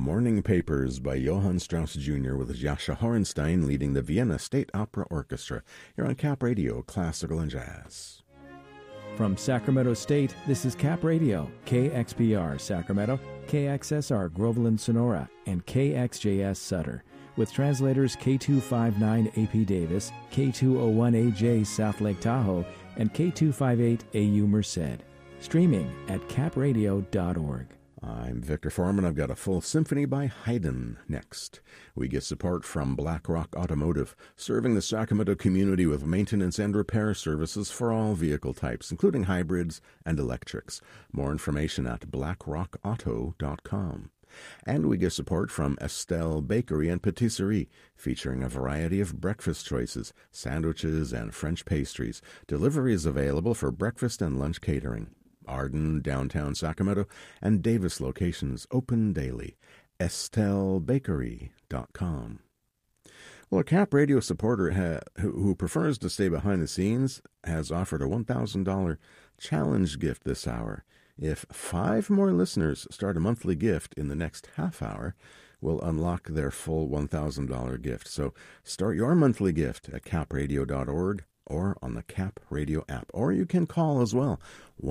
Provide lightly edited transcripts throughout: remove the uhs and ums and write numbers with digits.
Morning Papers by Johann Strauss Jr. with Jascha Horenstein leading the Vienna State Opera Orchestra here on Cap Radio, Classical and Jazz. From Sacramento State, this is Cap Radio, KXPR Sacramento, KXSR Groveland Sonora, and KXJS Sutter, with translators K259 AP Davis, K201AJ South Lake Tahoe, and K258 AU Merced. Streaming at capradio.org. I'm Victor Foreman. I've got a full symphony by Haydn next. We get support from BlackRock Automotive, serving the Sacramento community with maintenance and repair services for all vehicle types, including hybrids and electrics. More information at blackrockauto.com. And we get support from Estelle Bakery and Patisserie, featuring a variety of breakfast choices, sandwiches, and French pastries. Delivery is available for breakfast and lunch catering. Arden, downtown Sacramento, and Davis locations open daily. EstelleBakery.com. Well, a Cap Radio supporter who prefers to stay behind the scenes has offered a $1,000 challenge gift this hour. If 5 more listeners start a monthly gift in the next half hour, we'll unlock their full $1,000 gift. So start your monthly gift at capradio.org or on the Cap Radio app. Or you can call as well,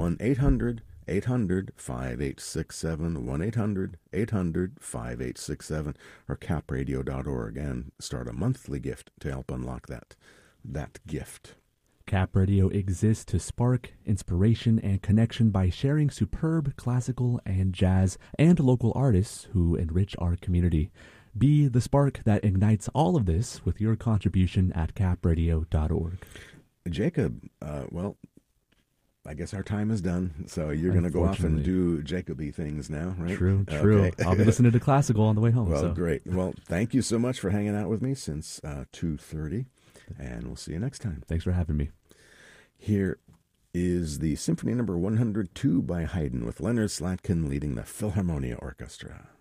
1-800-800-5867, 1-800-800-5867, or capradio.org, and start a monthly gift to help unlock that gift. Cap Radio exists to spark inspiration and connection by sharing superb classical and jazz and local artists who enrich our community. Be the spark that ignites all of this with your contribution at capradio.org. Jacob, well, I guess our time is done, so you're going to go off and do Jacoby things now, right? True. Okay. I'll be listening to classical on the way home. Well, great. Well, thank you so much for hanging out with me since 2:30, and we'll see you next time. Thanks for having me. Here is the Symphony No. 102 by Haydn with Leonard Slatkin leading the Philharmonia Orchestra.